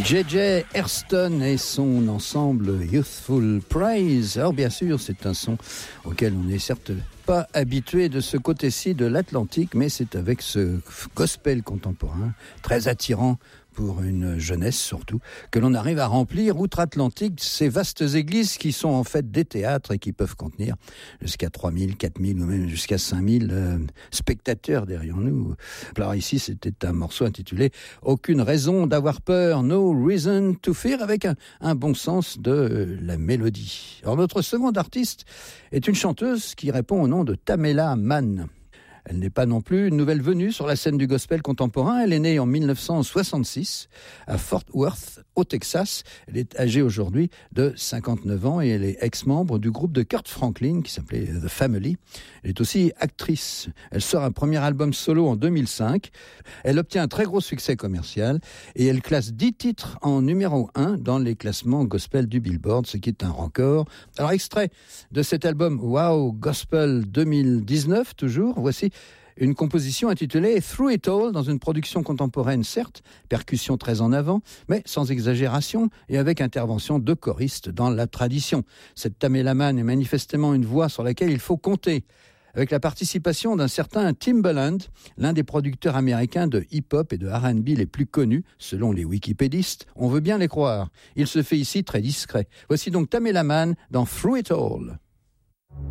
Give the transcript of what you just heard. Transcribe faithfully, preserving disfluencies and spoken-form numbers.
J J Hairston et son ensemble Youthful Praise. Alors bien sûr, c'est un son auquel on n'est certes pas habitué de ce côté-ci de l'Atlantique, mais c'est avec ce gospel contemporain très attirant pour une jeunesse surtout, que l'on arrive à remplir outre-Atlantique ces vastes églises qui sont en fait des théâtres et qui peuvent contenir jusqu'à trois mille, quatre mille ou même jusqu'à cinq mille euh, spectateurs derrière nous. Alors ici, c'était un morceau intitulé « Aucune raison d'avoir peur, no reason to fear » avec un, un bon sens de euh, la mélodie. Alors notre seconde artiste est une chanteuse qui répond au nom de Tamela Mann. Elle n'est pas non plus une nouvelle venue sur la scène du gospel contemporain. Elle est née en dix-neuf cent soixante-six à Fort Worth, au Texas. Elle est âgée aujourd'hui de cinquante-neuf ans et elle est ex-membre du groupe de Kirk Franklin qui s'appelait The Family. Elle est aussi actrice. Elle sort un premier album solo en deux mille cinq. Elle obtient un très gros succès commercial et elle classe dix titres en numéro un dans les classements gospel du Billboard, ce qui est un record. Alors, extrait de cet album Wow Gospel deux mille dix-neuf, toujours, voici une composition intitulée Through It All, dans une production contemporaine, certes, percussion très en avant, mais sans exagération et avec intervention de choristes dans la tradition. Cette Tamela Mann est manifestement une voix sur laquelle il faut compter, avec la participation d'un certain Timbaland, l'un des producteurs américains de hip-hop et de R and B les plus connus, selon les wikipédistes. On veut bien les croire. Il se fait ici très discret. Voici donc Tamela Mann dans Through It All.